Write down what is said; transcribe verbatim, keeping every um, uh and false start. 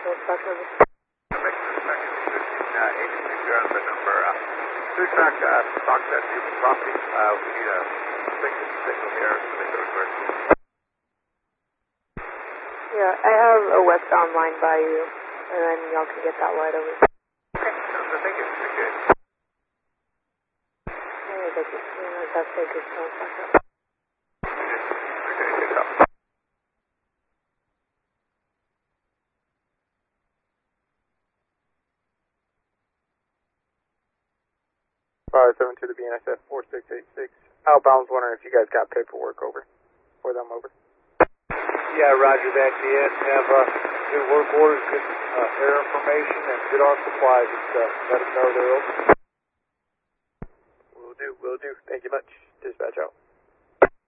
No stock number. Make the second fifteen eighty-six, you're on the number uh, two track uh, stock that you property. Uh, we need a signal, signal here to make the request. Yeah, I have a westbound line by you, and then y'all can get that light over. Okay, so thank you. Appreciate it. Yeah, that's just, you know, that's a good phone. Appreciate it. five seven two to B N S F four six eight six. Outbound's wondering if you guys got paperwork over for them over. Yeah, roger that, yes. Have uh, good work orders, good uh, air information, and good art supplies and stuff. Let them know they're open. Will do, will do. Thank you much. Dispatch out.